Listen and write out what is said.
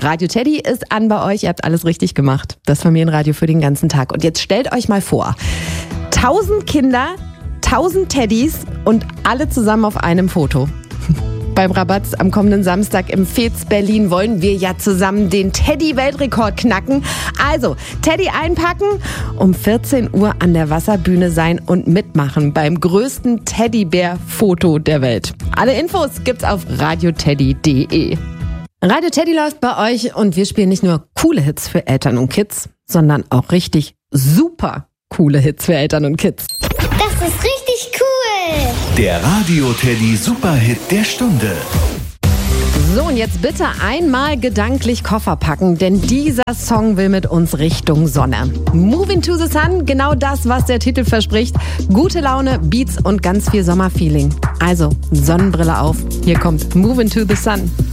Radio Teddy ist an bei euch. Ihr habt alles richtig gemacht. Das Familienradio für den ganzen Tag. Und jetzt stellt euch mal vor, 1000 Kinder, 1000 Teddys und alle zusammen auf einem Foto. Beim Rabatz am kommenden Samstag im Fez Berlin wollen wir ja zusammen den Teddy-Weltrekord knacken. Also, Teddy einpacken, um 14 Uhr an der Wasserbühne sein und mitmachen beim größten Teddybär-Foto der Welt. Alle Infos gibt's auf radioteddy.de. Radio Teddy läuft bei euch und wir spielen nicht nur coole Hits für Eltern und Kids, sondern auch richtig super coole Hits für Eltern und Kids. Das ist richtig cool. Der Radio Teddy Superhit der Stunde. So, und jetzt bitte einmal gedanklich Koffer packen, denn dieser Song will mit uns Richtung Sonne. Moving to the Sun, genau das, was der Titel verspricht. Gute Laune, Beats und ganz viel Sommerfeeling. Also, Sonnenbrille auf, hier kommt Moving to the Sun.